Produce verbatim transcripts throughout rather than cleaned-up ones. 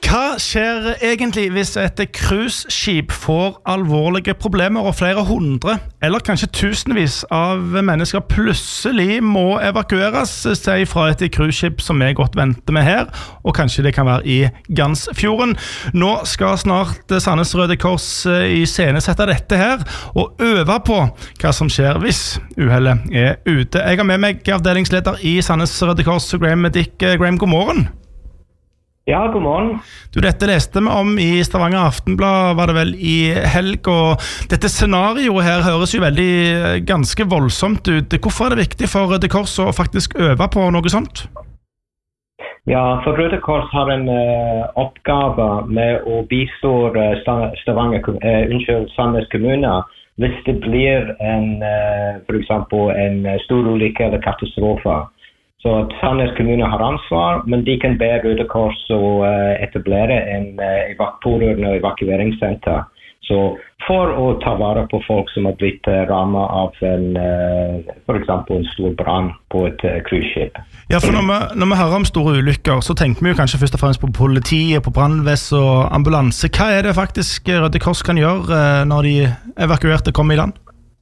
Hva skjer egentlig hvis et cruiseskip får alvorlige problemer og flere hundre, eller kanskje tusenvis av mennesker plutselig må evakueres, seg fra et cruiseskip som vi godt venter med her, og kanskje det kan være i Gansfjorden. Nå skal snart Sandnes Røde Kors iscenesette dette her, og øve på hva som skjer hvis uhellet er ute. Jeg har med meg avdelingsleder i Sandnes Røde Kors, Graham Dick. Graham, god morgen. Ja, god morgen. Du, dette leste vi om i Stavanger Aftenblad, var det vel i helg, og dette scenarioet her høres jo veldig ganske voldsomt ut. Hvorfor er det viktig for Røde Kors å faktisk øve på noe sånt? Ja, for Røde Kors har en uh, oppgave med å bistå uh, Stavanger, uh, unnskyld, Sandnes kommune hvis det blir en, uh, for eksempel en stor ulykke eller katastrofe. Så Sandnes kommune har ansvar, men de kan be Røde Kors å uh, etablere en uh, pårørende- og evakueringssenter. Så for å ta vare på folk som har blitt uh, rammet av en, uh, for eksempel en stor brann på et uh, cruiseskip. Ja, for når vi, når vi hører om store ulykker, så tenker vi jo kanskje først og fremst på politiet, på brannvesen og ambulanse. Hva er det faktisk Røde Kors kan gjøre uh, når de evakuerte kommer i land?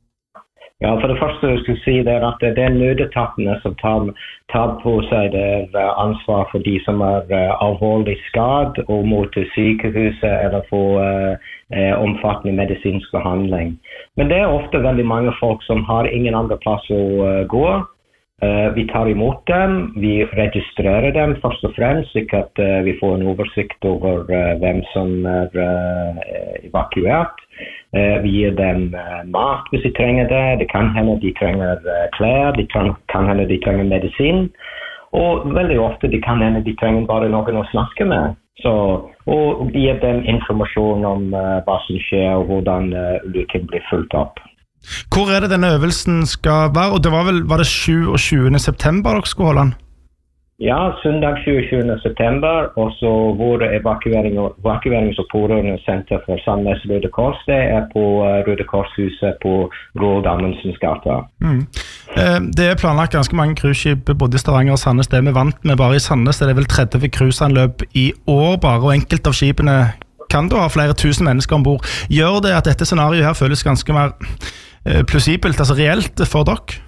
Ja, for det første jeg skulle si det er at det er nødetatene som tar, tar på seg det ansvar for de som er uh, alvorlig skadd og må til sykehuset eller få uh, uh, omfattende medisinsk behandling. Men det er ofte veldig mange folk som har ingen andre plass å uh, gå. Uh, vi tar imot dem, vi registrerer dem først og fremst, slik at uh, vi får en oversikt over uh, hvem som er uh, evakuert. Uh, vi gir dem uh, mat hvis de trenger det, det kan hende de trenger uh, klær, de kan, kan hende de trenger medisin, og veldig ofte de kan hende de trenger bare noen å snakke med. Så, og vi gir dem informasjon om uh, hva som skjer og hvordan uh, ulykken blir fulgt opp. Hvor er det denne øvelsen skal være? Og det var vel var det tjueåtte september dere skulle holde den? Ja, søndag tjueåtte september, og så vår evakuering og, evakuerings- og pårørendesenter for Sandnes Røde Kors, det er på uh, Røde Korshuset på Roald Amundsens gata. Mm. Eh, det er planlagt ganske mange cruiseskip både i Stavanger og Sandnes. Det er vi vant med. Bare i Sandnes er det vel tretti cruiseanløp i år bare, og enkelte av skipene kan da ha flere tusen mennesker ombord. Gjør det at dette scenarioet her føles ganske mer eh, plausibelt, altså reelt for dere?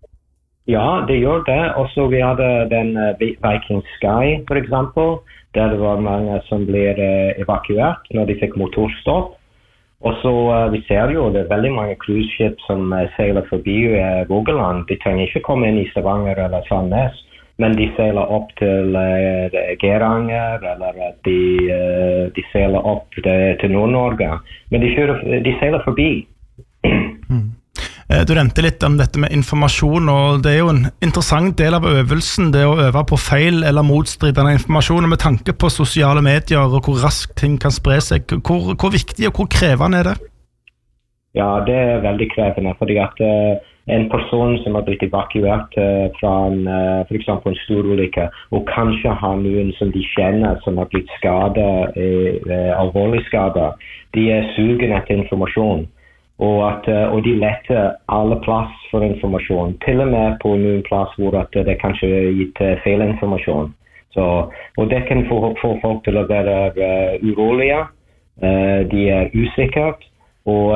Ja, det gjør det. Også vi hadde den uh, Viking Sky, for eksempel, der det var mange som ble uh, evakuert når de fikk motorstopp. Og så uh, vi ser jo det er veldig mange cruiseskip som uh, seiler forbi uh, Rogaland. De trenger ikke komme inn i Stavanger eller Sandnes, men de seiler opp til uh, Geranger, eller uh, de, uh, de seiler opp til, til Nord-Norge. Men de, kjører, de seiler forbi. Mm. Du nevnte litt om dette med informasjon, og det er jo en interessant del av øvelsen, det å øve på feil eller motstridende informasjon, og med tanke på sosiale medier og hvor raskt ting kan spre seg. Hvor, hvor viktig og hvor krevende er det? Ja, det er veldig krevende, fordi at uh, en person som har blitt evakuert uh, fra en, uh, for eksempel en stor ulykke, og kanskje har noen som de kjenner som har blitt skadet, uh, uh, alvorlig skadet, de er sugen etter informasjon. Og, at, og de letter alle plass for informasjon, til og med på noen plass hvor at det kanskje er gitt feil informasjon. Så, og det kan få, få folk til å være uh, urolige, uh, de er usikkert, og